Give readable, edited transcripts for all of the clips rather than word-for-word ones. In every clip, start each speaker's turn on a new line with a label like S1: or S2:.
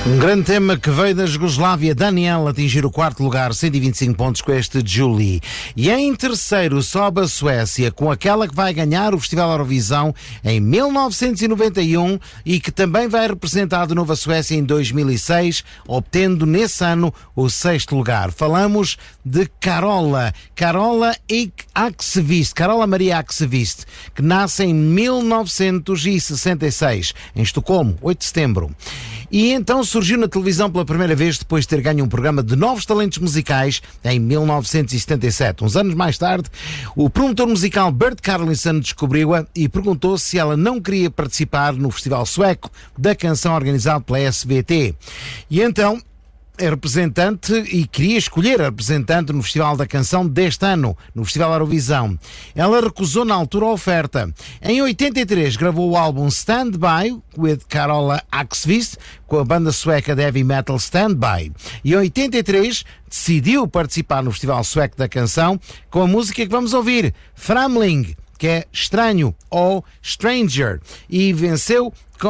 S1: Um grande tema que veio da Jugoslávia, Daniel atingir o quarto lugar, 125 pontos com este Julie. E em terceiro sobe a Suécia, com aquela que vai ganhar o Festival Eurovisão em 1991 e que também vai representar de novo a Suécia em 2006, obtendo nesse ano o sexto lugar. Falamos de Carola Akseviest, Carola Maria Akseviest, que nasce em 1966, em Estocolmo, 8 de setembro. E então surgiu na televisão pela primeira vez depois de ter ganho um programa de novos talentos musicais em 1977. Uns anos mais tarde, o promotor musical Bert Karlsson descobriu-a e perguntou se ela não queria participar no Festival Sueco da Canção organizado pela SVT. E então é representante e queria escolher a representante no Festival da Canção deste ano, no Festival Eurovisão. Ela recusou na altura a oferta. Em 83 gravou o álbum Stand By with Carola Akseviest com a banda sueca de heavy metal Stand By. E em 83 decidiu participar no Festival Sueco da Canção com a música que vamos ouvir, Framling, que é estranho ou Stranger, e venceu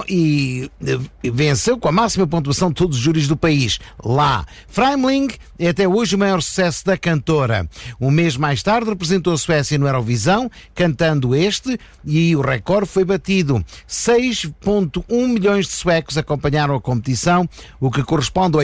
S1: com a máxima pontuação de todos os júris do país. Lá, Framling é até hoje o maior sucesso da cantora. Um mês mais tarde representou a Suécia no Eurovisão, cantando este, e o recorde foi batido. 6,1 milhões de suecos acompanharam a competição, o que corresponde a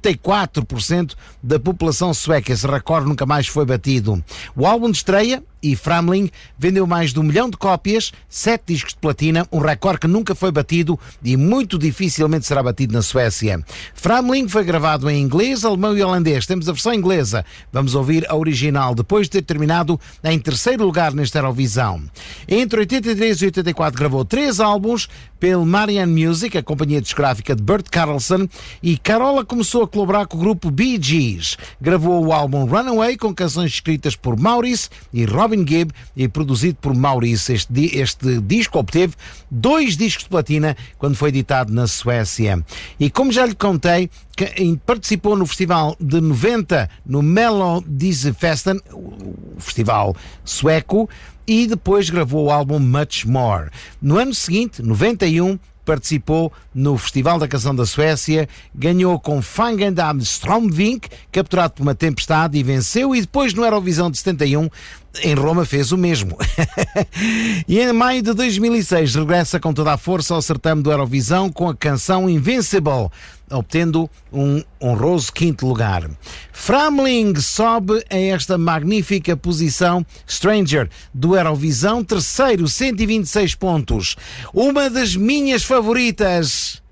S1: 84% da população sueca. Esse recorde nunca mais foi batido. O álbum de estreia, e Framling, vendeu mais de 1 milhão de cópias, 7 discos de platina, um recorde que nunca foi batido e muito dificilmente será batido na Suécia. Framling foi gravado em inglês, alemão e holandês. Temos a versão inglesa. Vamos ouvir a original, depois de ter terminado em terceiro lugar nesta Eurovisão. Entre 83 e 84 gravou 3 álbuns pelo Marianne Music, a companhia discográfica de Bert Karlsson, e Carola começou a colaborar com o grupo Bee Gees. Gravou o álbum Runaway com canções escritas por Maurice e Robin Gibb e produzido por Maurice. Este disco obteve 2 discos de platina quando foi editado na Suécia. E como já lhe contei, participou no festival de 90 no Melodifestivalen, o festival sueco, e depois gravou o álbum Much More. No ano seguinte, 91, participou no Festival da Canção da Suécia, ganhou com Fangen am Stromvik, capturado por uma tempestade, e venceu, e depois no Eurovisão de 71, em Roma, fez o mesmo. E em maio de 2006 regressa com toda a força ao certame do Eurovisão com a canção Invincible, obtendo um honroso 5º lugar. Framling sobe a esta magnífica posição, Stranger, do Eurovisão, terceiro, 126 pontos. Uma das minhas favoritas.